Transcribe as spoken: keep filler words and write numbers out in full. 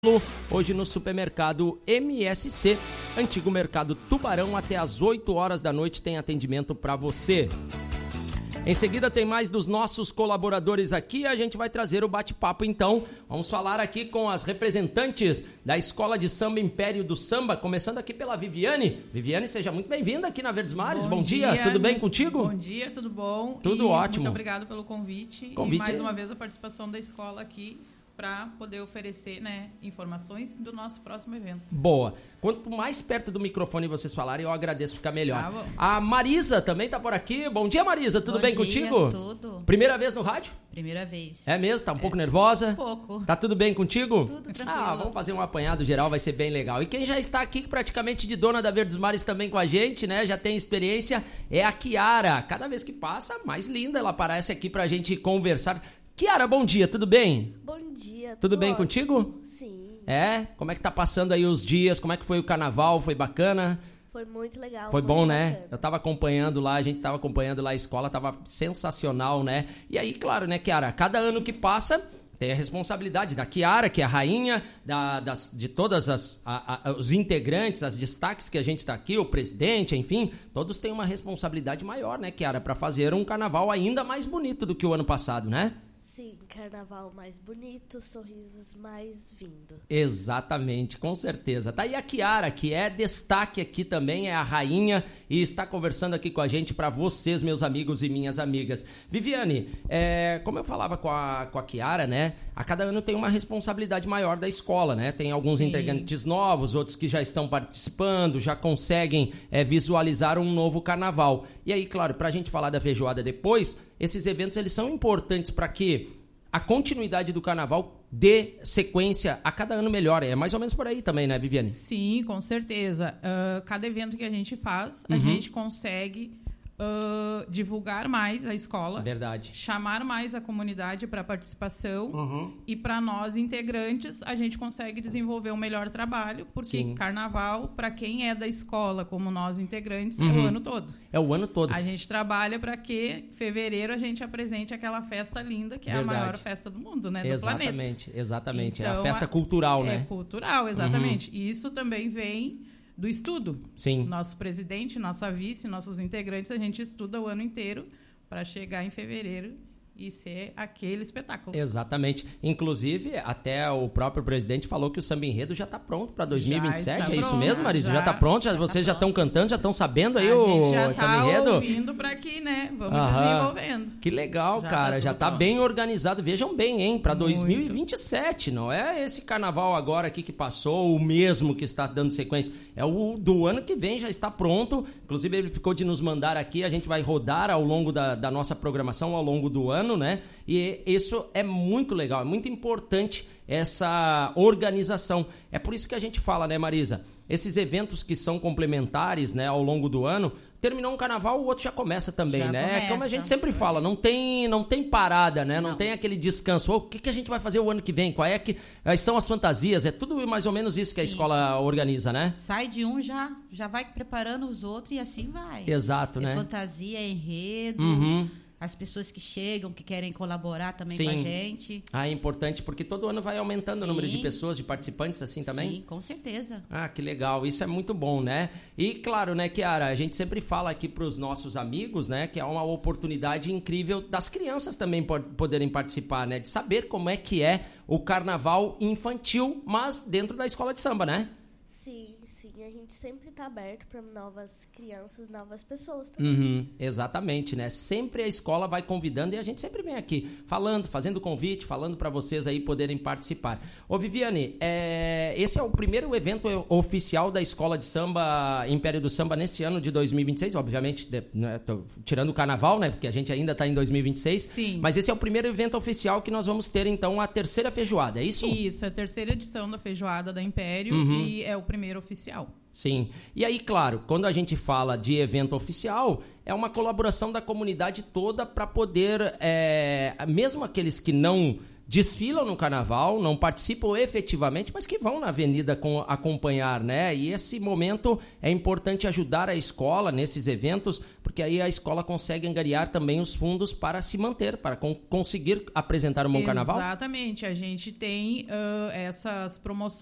Hoje no supermercado M S C, antigo mercado Tubarão, até às oito horas da noite tem atendimento para você. Em seguida tem mais dos nossos colaboradores aqui, a gente vai trazer o bate-papo então. Vamos falar aqui com as representantes da Escola de Samba Império do Samba, começando aqui pela Viviane. Viviane, seja muito bem-vinda aqui na Verdes Mares, bom, bom dia. dia, tudo bem contigo? Bom dia, tudo bom? Tudo e ótimo. Muito obrigado pelo convite, convite e mais é... uma vez a participação da escola aqui, para poder oferecer, né, informações do nosso próximo evento. Boa. Quanto mais perto do microfone vocês falarem, eu agradeço, ficar melhor. Tá, a Marisa também tá por aqui. Bom dia, Marisa. Tudo Bom bem dia, contigo? Tudo. Primeira vez no rádio? Primeira vez. É mesmo? Tá um é. pouco nervosa? Um pouco. Tá tudo bem contigo? Tudo tranquilo. Ah, vamos fazer um apanhado geral, vai ser bem legal. E quem já está aqui praticamente de dona da Verdes Mares também com a gente, né? Já tem experiência, é a Kiara. Cada vez que passa, mais linda ela aparece aqui pra gente conversar. Kiara, bom dia, tudo bem? Bom dia. Tudo bem ótimo. contigo? Sim. É? Como é que tá passando aí os dias? Como é que foi o carnaval? Foi bacana? Foi muito legal. Foi muito bom, né? bacana. Eu tava acompanhando lá, a gente tava acompanhando lá a escola, tava sensacional, né? E aí, claro, né, Kiara? Cada ano que passa, tem a responsabilidade da Kiara, que é a rainha da, das, de todas as a, a, os integrantes, as destaques que a gente tá aqui, o presidente, enfim, todos têm uma responsabilidade maior, né, Kiara? Pra fazer um carnaval ainda mais bonito do que o ano passado, né? Sim, carnaval mais bonito, sorrisos mais vindo. Exatamente, com certeza. Tá aí a Kiara, que é destaque aqui também, é a rainha e está conversando aqui com a gente para vocês, meus amigos e minhas amigas. Viviane, é, como eu falava com a, com a Kiara, né? A cada ano tem uma responsabilidade maior da escola, né? Tem alguns Sim. integrantes novos, outros que já estão participando, já conseguem é, visualizar um novo carnaval. E aí, claro, pra gente falar da feijoada depois, esses eventos eles são importantes para que a continuidade do carnaval dê sequência a cada ano melhor. É mais ou menos por aí também, né, Viviane? Sim, com certeza. Uh, cada evento que a gente faz, a Uhum. gente consegue uh, divulgar mais a escola. Verdade. Chamar mais a comunidade para participação. Uhum. E para nós, integrantes, a gente consegue desenvolver um melhor trabalho, porque Sim. carnaval, para quem é da escola, como nós, integrantes, Uhum. é o ano todo. É o ano todo. A gente trabalha para que em fevereiro a gente apresente aquela festa linda, que Verdade. é a maior festa do mundo, né? Do Exatamente, planeta. exatamente. Então, é a festa a, cultural, é né? É cultural, exatamente. Uhum. E isso também vem do estudo. Sim. Nosso presidente, nossa vice, nossos integrantes, a gente estuda o ano inteiro para chegar em fevereiro e ser aquele espetáculo. Exatamente. Inclusive, até o próprio presidente falou que o samba enredo já está pronto para dois mil e vinte e sete. É isso mesmo, Marisa? Já está pronto? Já, já vocês tá já estão cantando, já estão sabendo aí a o gente já samba tá enredo? ouvindo para que, né? Vamos Aham. desenvolvendo. Que legal, Já cara. tá já está pronto. bem organizado. Vejam bem, hein? Para dois mil e vinte e sete. Não é esse carnaval agora aqui que passou, o mesmo que está dando sequência. É o do ano que vem, já está pronto. Inclusive, ele ficou de nos mandar aqui. A gente vai rodar ao longo da, da nossa programação, ao longo do ano, né? E isso é muito legal, é muito importante essa organização. É por isso que a gente fala, né, Marisa? Esses eventos que são complementares, né, ao longo do ano, terminou um carnaval, o outro já começa também, Já né? começa. Como a gente sempre fala, não tem, não tem parada, né? Não, Não. tem aquele descanso. Oh, o que, que a gente vai fazer o ano que vem? Qual é que quais são as fantasias? É tudo mais ou menos isso que a Sim. escola organiza, né? Sai de um, já, já vai preparando os outros e assim vai. Exato, é né? fantasia, é enredo. Uhum. As pessoas que chegam, que querem colaborar também Sim. com a gente. Ah, é importante porque todo ano vai aumentando Sim. o número de pessoas, de participantes assim também? Sim, com certeza. Ah, que legal. Isso é muito bom, né? E claro, né, Kiara, a gente sempre fala aqui para os nossos amigos, né, que é uma oportunidade incrível das crianças também pod- poderem participar, né? De saber como é que é o carnaval infantil, mas dentro da escola de samba, né? Sim, sim. A gente sempre está aberto para novas crianças, novas pessoas também. Uhum, exatamente, né? Sempre a escola vai convidando e a gente sempre vem aqui falando, fazendo convite, falando para vocês aí poderem participar. Ô Viviane, é... esse é o primeiro evento oficial da Escola de Samba Império do Samba nesse ano de dois mil e vinte e seis, obviamente, de... né? Tô tirando o carnaval, né? Porque a gente ainda está em dois mil e vinte e seis. Sim. Mas esse é o primeiro evento oficial que nós vamos ter, então, a terceira feijoada, é isso? Isso, é a terceira edição da feijoada da Império Uhum. e é o primeiro oficial. Sim. E aí, claro, quando a gente fala de evento oficial, é uma colaboração da comunidade toda para poder, é, mesmo aqueles que não desfilam no carnaval, não participam efetivamente, mas que vão na avenida com, acompanhar, né? E esse momento é importante ajudar a escola nesses eventos, porque porque aí a escola consegue angariar também os fundos para se manter, para con- conseguir apresentar um bom carnaval? Exatamente, a gente tem uh, essas promoções